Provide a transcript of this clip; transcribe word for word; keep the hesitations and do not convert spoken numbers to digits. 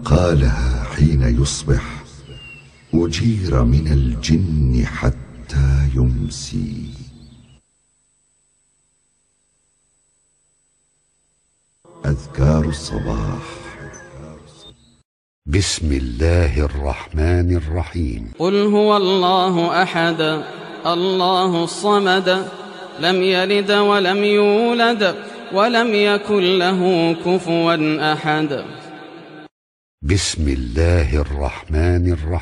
قالها حين يصبح أجير من الجن حتى يمسي. أذكار الصباح. بسم الله الرحمن الرحيم. قل هو الله أحد الله الصمد لم يلد ولم يولد ولم يكن له كفوا أحد. بسم الله الرحمن الرحيم.